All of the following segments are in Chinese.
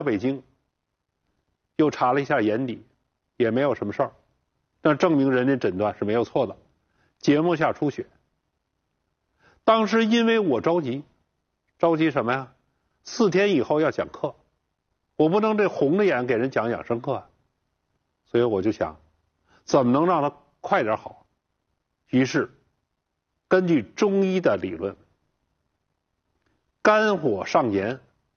北京，又查了一下眼底，也没有什么事儿，那证明人家诊断是没有错的，结膜下出血。当时因为我着急什么呀？4天以后要讲课，我不能这红着眼给人讲养生课啊，所以我就想，怎么能让他快点好？于是根据中医的理论，肝火上炎，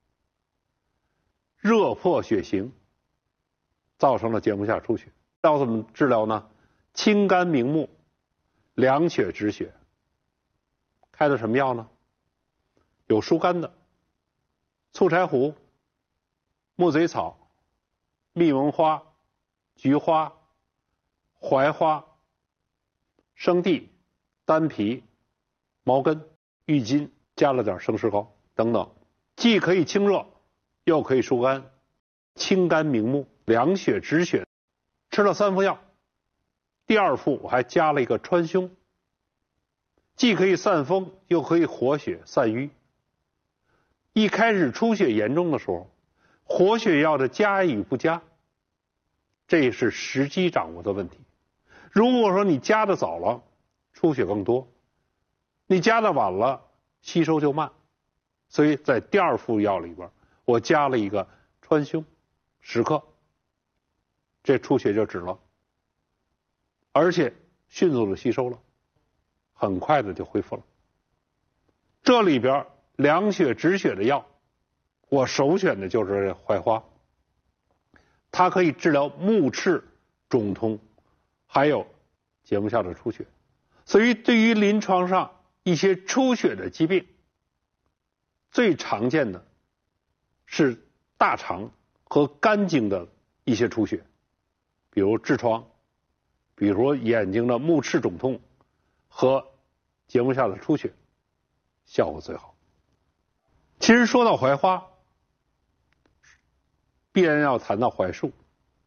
热破血行，造成了结膜下出血。要怎么治疗呢？清肝明目，凉血止血。开的什么药呢？有疏肝的，醋柴胡、木贼草、蜜蒙花、菊花、槐花、生地、丹皮、毛根、郁金，加了点生石膏等等，既可以清热，又可以疏肝，清肝明目，凉血止血。吃了3副药，第2副我还加了一个川芎，既可以散风，又可以活血散瘀。一开始出血严重的时候，活血药的加与不加，这是时机掌握的问题。如果说你加的早了，出血更多；你加的晚了，吸收就慢。所以在第2副药里边，我加了一个川芎10克，这出血就止了，而且迅速的吸收了，很快的就恢复了。这里边凉血止血的药，我首选的就是这槐花，它可以治疗目赤肿痛，还有结膜下的出血。所以对于临床上一些出血的疾病，最常见的是大肠和肝经的一些出血，比如痔疮，比如眼睛的目赤肿痛和结膜下的出血，效果最好。其实说到槐花，必然要谈到槐树。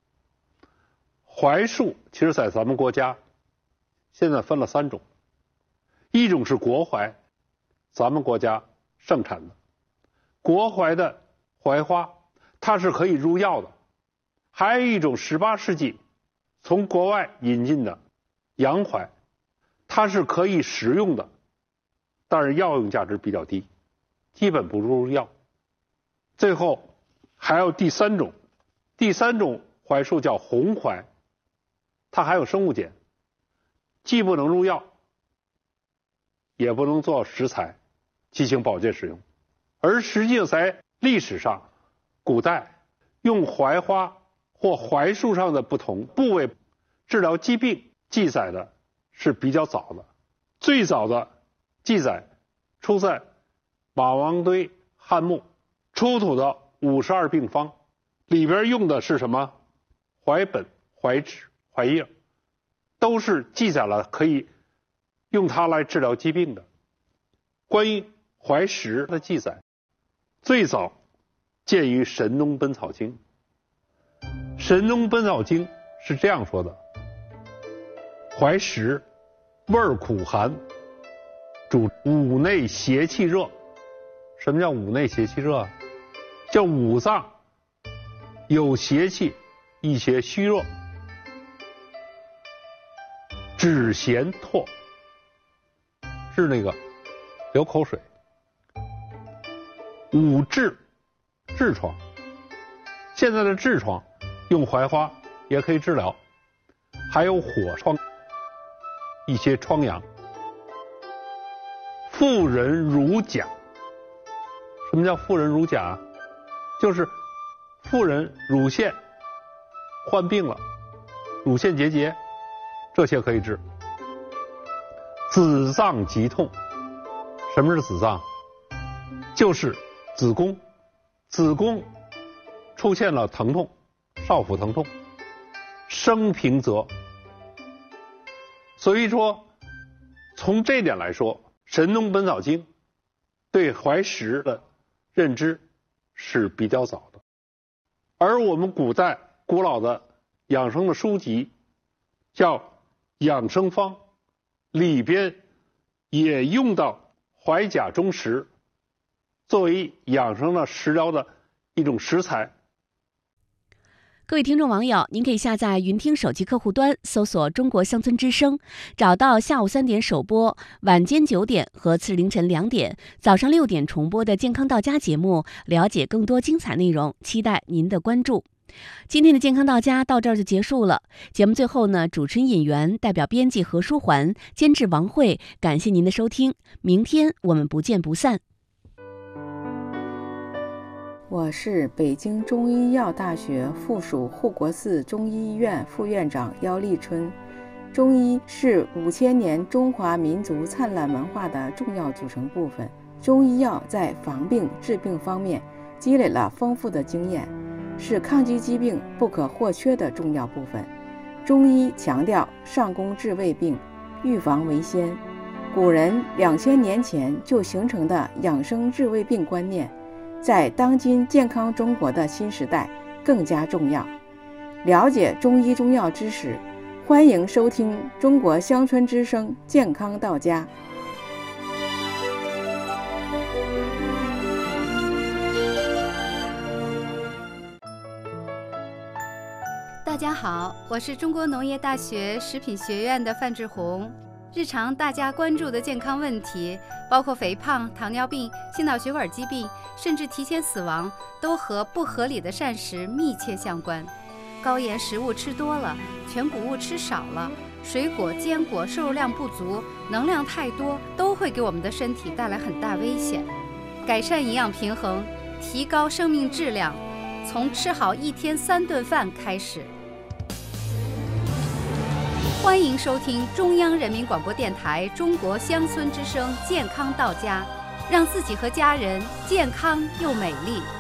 槐树其实在咱们国家现在分了3种，一种是国槐，咱们国家盛产的国槐的槐花，它是可以入药的。还有一种18世纪从国外引进的洋槐，它是可以食用的，但是药用价值比较低，基本不入药。最后还有第3种，第3种槐树叫红槐，它还有生物碱，既不能入药，也不能做食材进行保健使用。而实际上在历史上，古代用槐花或槐树上的不同部位治疗疾病记载的是比较早的。最早的记载出在马王堆汉墓出土的52病方，里边用的是什么？槐本、槐枝、槐叶，都是记载了可以用它来治疗疾病的。关于槐石的记载，最早见于《神农本草经》。《神农本草经》是这样说的：槐石味儿苦寒，主五内邪气热。什么叫五内邪气热？叫五脏有邪气，一些虚弱，止涎唾，治那个流口水。五痔，痔疮，现在的痔疮用槐花也可以治疗，还有火疮，一些疮疡。妇人乳甲，什么叫妇人乳甲？就是妇人乳腺患病了，乳腺结节，这些可以治。子脏疾痛，什么是子脏？就是子宫，子宫出现了疼痛，少腹疼痛，生平泽。所以说，从这点来说，《神农本草经》对槐石的认知是比较早的。而我们古代古老的养生的书籍叫《养生方》，里边也用到槐甲中石作为养生的食疗的一种食材各位听众网友，您可以下载云听手机客户端，搜索中国乡村之声，找到下午3点首播、晚间9点和次日凌晨2点、早上6点重播的健康到家节目，了解更多精彩内容，期待您的关注。今天的健康到家到这儿就结束了。节目最后呢，主持人尹媛代表编辑何书桓、监制王慧，感谢您的收听。明天我们不见不散。 我是北京中医药大学附属护国寺中医院副院长姚立春。中医是5000年中华民族灿烂文化的重要组成部分。中医药在防病治病方面积累了丰富的经验，是抗击疾病不可或缺的重要部分。中医强调上工治未病，预防为先。古人2000年前就形成的养生治未病观念，在当今健康中国的新时代更加重要。了解中医中药知识，欢迎收听中国乡村之声健康到家。 大家好，我是中国农业大学食品学院的范志红。日常大家关注的健康问题，包括肥胖、糖尿病、心脑血管疾病，甚至提前死亡，都和不合理的膳食密切相关。高盐食物吃多了，全谷物吃少了，水果、坚果摄入量不足，能量太多，都会给我们的身体带来很大危险。改善营养平衡，提高生命质量，从吃好1天3顿饭开始。欢迎收听中央人民广播电台中国乡村之声健康到家，让自己和家人健康又美丽。